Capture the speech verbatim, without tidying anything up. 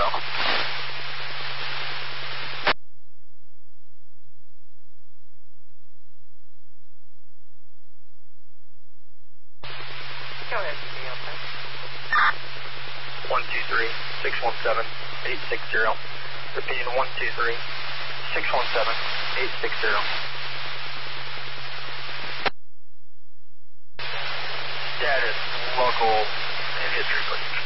go. Go ahead, Neil. one two three, six one seven, eight six zero. Repeating one two three, six one seven, eight six zero. Status, local, and history, please.